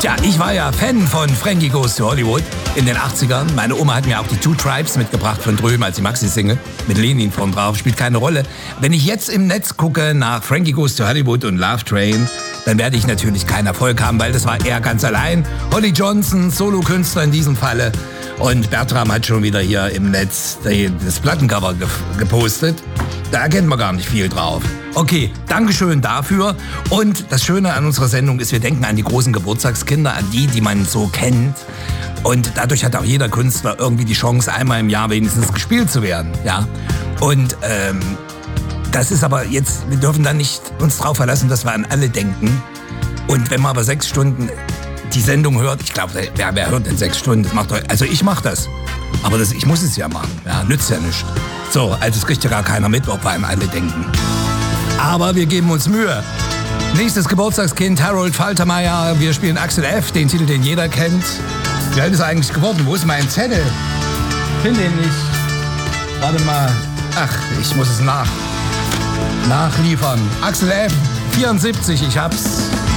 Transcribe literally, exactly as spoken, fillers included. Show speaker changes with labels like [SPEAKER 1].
[SPEAKER 1] Tja, ich war ja Fan von Frankie Goes to Hollywood in den achtzigern. Meine Oma hat mir auch die Two Tribes mitgebracht von drüben als die Maxi-Single mit Lenin vorn drauf. Spielt keine Rolle. Wenn ich jetzt im Netz gucke nach Frankie Goes to Hollywood und Love Train, dann werde ich natürlich keinen Erfolg haben, weil das war er ganz allein. Holly Johnson, Solokünstler in diesem Falle. Und Bertram hat schon wieder hier im Netz das Plattencover gepostet. Da erkennt man gar nicht viel drauf. Okay, Dankeschön dafür. Und das Schöne an unserer Sendung ist, wir denken an die großen Geburtstagskinder, an die, die man so kennt. Und dadurch hat auch jeder Künstler irgendwie die Chance, einmal im Jahr wenigstens gespielt zu werden. Ja? Und ähm, das ist aber jetzt, wir dürfen da nicht uns drauf verlassen, dass wir an alle denken. Und wenn man aber sechs Stunden die Sendung hört, ich glaube, wer, wer hört denn sechs Stunden? Das macht doch, also ich mache das. Aber das, ich muss es ja machen. Ja, nützt ja nichts. So, also es kriegt ja gar keiner mit, ob wir an alle denken. Aber wir geben uns Mühe. Nächstes Geburtstagskind, Harold Faltermeier. Wir spielen Axel F., den Titel, den jeder kennt. Wie alt ist er eigentlich geworden? Wo ist mein Zettel? Finde ihn nicht. Warte mal. Ach, ich muss es nach, nachliefern. Axel F., vierundsiebzig, ich hab's.